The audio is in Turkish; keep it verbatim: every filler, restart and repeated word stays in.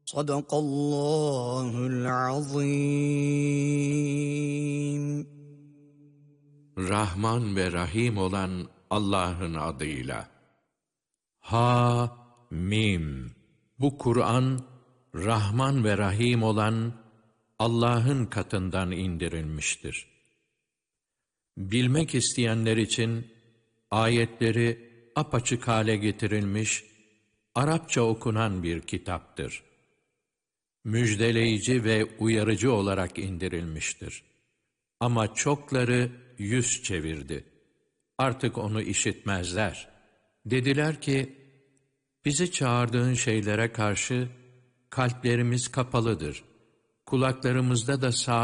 Sadakallahul azim. Rahman ve Rahim olan Allah'ın adıyla. Ha Mim. Bu Kur'an, Rahman ve Rahim olan Allah'ın katından indirilmiştir. Bilmek isteyenler için ayetleri apaçık hale getirilmiş, Arapça okunan bir kitaptır. Müjdeleyici ve uyarıcı olarak indirilmiştir. Ama çokları yüz çevirdi. Artık onu işitmezler. Dediler ki, bizi çağırdığın şeylere karşı kalplerimiz kapalıdır. Kulaklarımızda da sağ